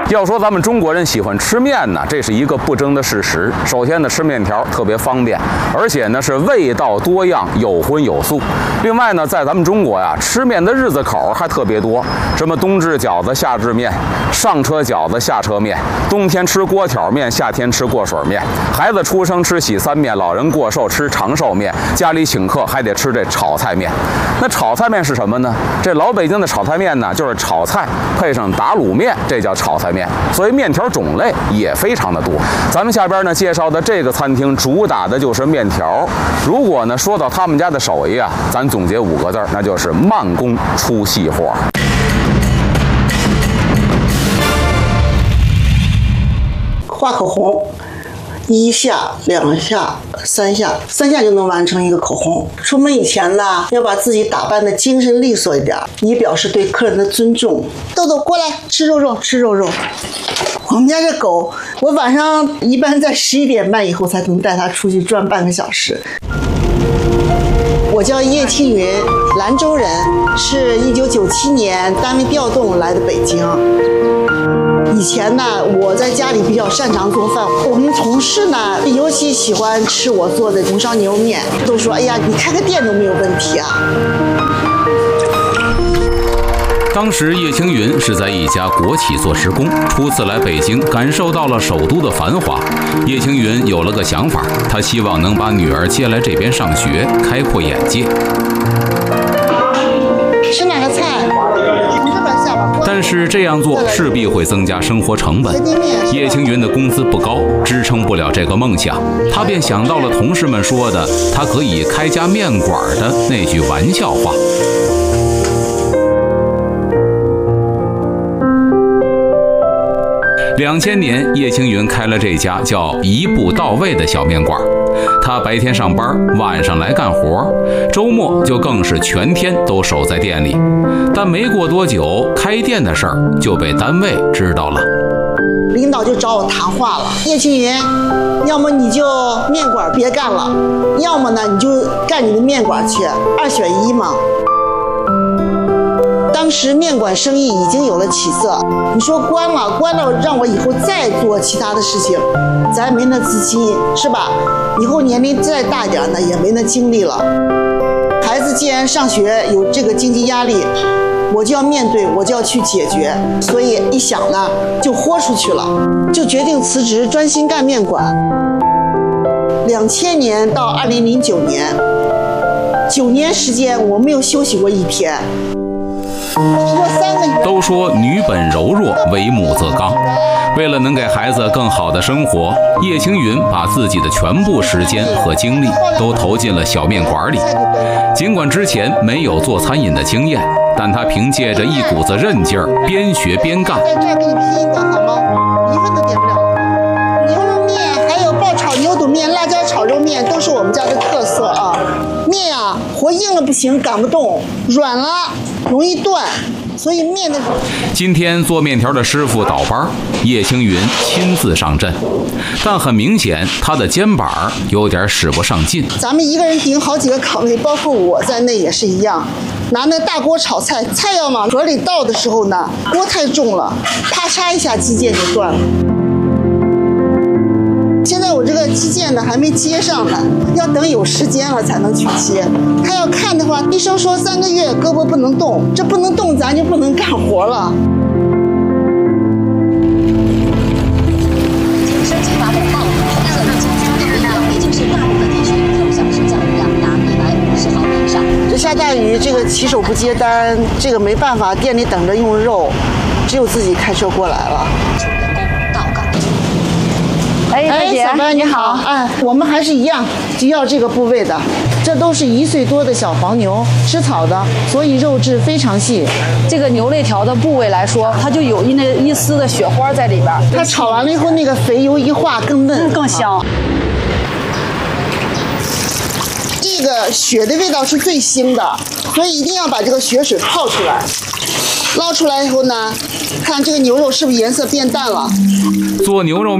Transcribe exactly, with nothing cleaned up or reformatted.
要说咱们中国人喜欢吃面呢，这是一个不争的事实。首先呢，吃面条特别方便，而且呢是味道多样，有荤有素。另外呢，在咱们中国呀，吃面的日子口还特别多，什么冬至饺子，夏至面，上车饺子，下车面，冬天吃锅挑面，夏天吃过水面，孩子出生吃喜三面，老人过寿吃长寿面，家里请客还得吃这炒菜面。那炒菜面是什么呢？这老北京的炒菜面呢，就是炒菜配上打卤面，这叫炒菜面。所以面条种类也非常的多。咱们下边呢介绍的这个餐厅主打的就是面条。如果呢说到他们家的手艺啊，咱总结五个字，那就是慢工出细活。 画口红，一下、两下、三下，三下就能完成一个口红。出门以前呢，要把自己打扮的精神利索一点，以表示对客人的尊重。豆豆过来吃肉肉，吃肉肉。我们家这狗，我晚上一般在十一点半以后才能带它出去转半个小时。我叫叶青云，兰州人，是一九九七年单位调动来的北京。以前呢，我在家里比较擅长做饭，我们同事呢尤其喜欢吃我做的红烧牛肉面，都说哎呀，你开个店都没有问题啊。 当时叶青云是在一家国企做职工，初次来北京，感受到了首都的繁华。叶青云有了个想法，他希望能把女儿接来这边上学，开阔眼界。 吃哪个菜？从这边下吧。 但是这样做势必会增加生活成本。叶青云的工资不高，支撑不了这个梦想，他便想到了同事们说的他可以开家面馆的那句玩笑话。两千年，叶青云开了这家叫“一步到位”的小面馆。他白天上班，晚上来干活，周末就更是全天都守在店里。但没过多久，开店的事儿就被单位知道了。 领导就找我谈话了，叶青云，要么你就面馆别干了，要么呢你就干你的面馆去，二选一嘛。当时面馆生意已经有了起色，你说关了关了，让我以后再做其他的事情，咱没那资金，是吧？以后年龄再大点呢，也没那精力了。孩子既然上学有这个经济压力，我就要面对，我就要去解决。所以一想呢，就豁出去了，就决定辞职，专心干面馆。两千年到二零零九年，九年时间我没有休息过一天。 都说女本柔弱，为母则刚。为了能给孩子更好的生活，叶青云把自己的全部时间和精力都投进了小面馆里。尽管之前没有做餐饮的经验，但他凭借着一股子韧劲儿，边学边干。 在这儿给你拼一个好吗？一份都点不了。牛肉面还有爆炒牛肚面、辣椒炒肉面都是我们家的特色啊。面呀、啊，活硬了不行，擀不动；软了容易断。所以面的今天做面条的师傅倒班，叶青云亲自上阵，但很明显他的肩膀有点使不上劲。 咱们一个人顶好几个岗位，包括我在内也是一样。拿那大锅炒菜，菜要往盒里倒的时候呢，锅太重了，啪嚓一下机件就断了。现在我这个机件呢还没接上呢，要等有时间了才能去接。他要看的话，医生说三个月胳膊不能动，这不能动咱就不能干活了。 手机发布报，现在今天的量已经是大部分地区有效时降雨量达一百五十毫米以上。 这下大雨，这个骑手不接单，这个没办法，店里等着用肉，只有自己开车过来了。哎，小白你好，哎，我们还是一样，就要这个部位的。这都是一岁多的小黄牛，吃草的，所以肉质非常细。 这个牛肋条的部位来说，它就有一那一丝的雪花在里边。 它炒完了以后，那个肥油一化更嫩、 嗯、更香。 这个血的味道是最腥的，所以一定要把这个血水泡出来。捞出来以后呢，看这个牛肉是不是颜色变淡了。 做牛肉